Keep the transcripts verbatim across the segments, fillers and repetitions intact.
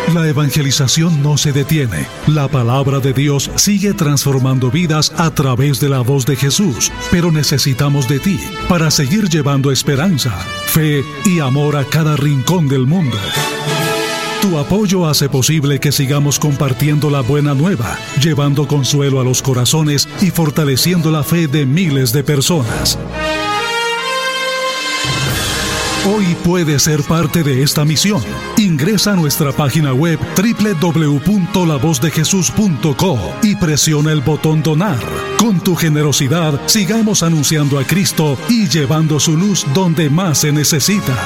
La evangelización no se detiene. La palabra de Dios sigue transformando vidas a través de la voz de Jesús, pero necesitamos de ti para seguir llevando esperanza, fe y amor a cada rincón del mundo. Tu apoyo hace posible que sigamos compartiendo la buena nueva, llevando consuelo a los corazones y fortaleciendo la fe de miles de personas. Hoy puedes ser parte de esta misión. Ingresa a nuestra página web doble u doble u doble u punto la voz de jesús punto co y presiona el botón Donar. Con tu generosidad, sigamos anunciando a Cristo y llevando su luz donde más se necesita.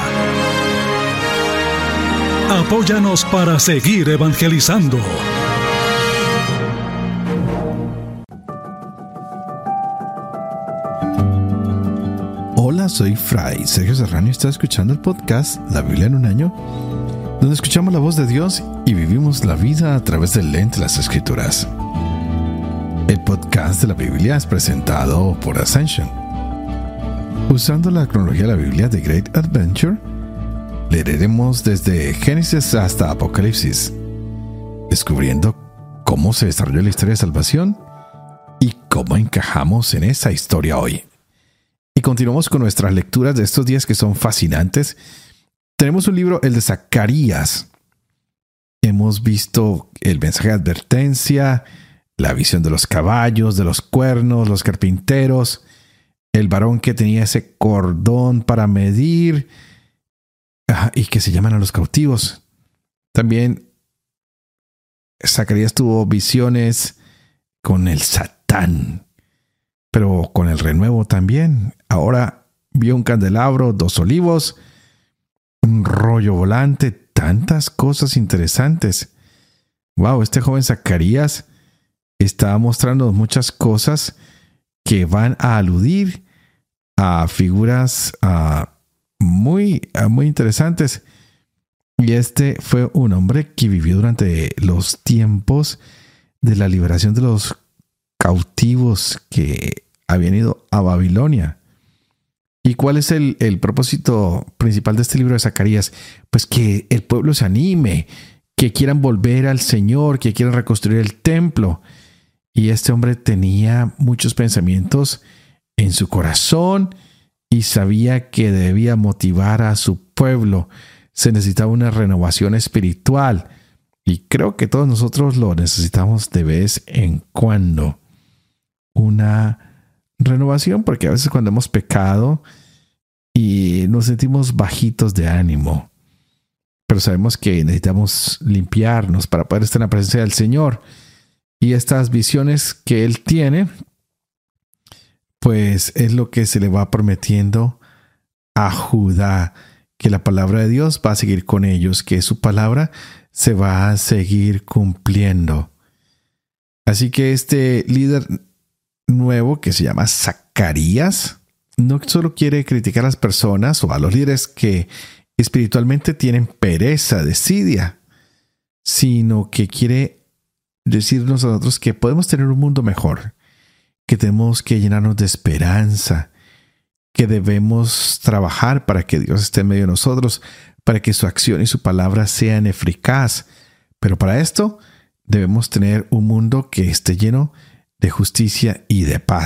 Apóyanos para seguir evangelizando. Hola, soy Fray Sergio Serrano y está escuchando el podcast La Biblia en un año, donde escuchamos la voz de Dios y vivimos la vida a través del lente de las Escrituras. El podcast de la Biblia es presentado por Ascension. Usando la cronología de la Biblia de Great Adventure, leeremos desde Génesis hasta Apocalipsis, descubriendo cómo se desarrolló la historia de salvación y cómo encajamos en esa historia hoy. Y continuamos con nuestras lecturas de estos días que son fascinantes. Tenemos un libro, el de Zacarías. Hemos visto el mensaje de advertencia, la visión de los caballos, de los cuernos, los carpinteros, el varón que tenía ese cordón para medir y que se llaman a los cautivos. También Zacarías tuvo visiones con el Satán, pero con el renuevo también. Ahora vio un candelabro, dos olivos, un rollo volante, tantas cosas interesantes. Wow, este joven Zacarías está mostrando muchas cosas que van a aludir a figuras uh, muy, uh, muy interesantes. Y este fue un hombre que vivió durante los tiempos de la liberación de los cautivos que habían ido a Babilonia. ¿Y cuál es el, el propósito principal de este libro de Zacarías? Pues que el pueblo se anime, que quieran volver al Señor, que quieran reconstruir el templo. Y este hombre tenía muchos pensamientos en su corazón y sabía que debía motivar a su pueblo. Se necesitaba una renovación espiritual. Y creo que todos nosotros lo necesitamos de vez en cuando. Una renovación, porque a veces cuando hemos pecado y nos sentimos bajitos de ánimo, pero sabemos que necesitamos limpiarnos para poder estar en la presencia del Señor. Y estas visiones que Él tiene, pues es lo que se le va prometiendo a Judá, que la palabra de Dios va a seguir con ellos, que su palabra se va a seguir cumpliendo. Así que este líder nuevo que se llama Zacarías no solo quiere criticar a las personas o a los líderes que espiritualmente tienen pereza, desidia, sino que quiere decirnos a nosotros que podemos tener un mundo mejor, que tenemos que llenarnos de esperanza, que debemos trabajar para que Dios esté en medio de nosotros, para que su acción y su palabra sean eficaz. Pero para esto debemos tener un mundo que esté lleno de justicia y de paz.